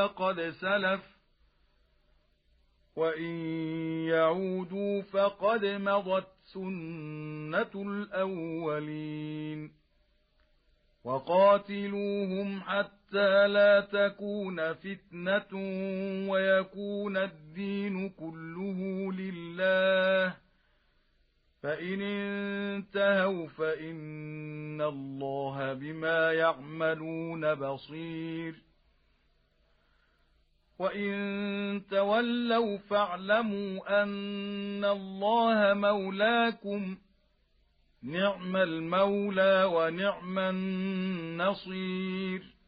قد سلف وإن يعودوا فقد مضت سنة الأولين وقاتلوهم حتى لا تكون فتنة ويكون الدين كله لله فإن انتهوا فإن الله بما يعملون بصير وإن تولوا فاعلموا أن الله مولاكم نعم المولى ونعم النصير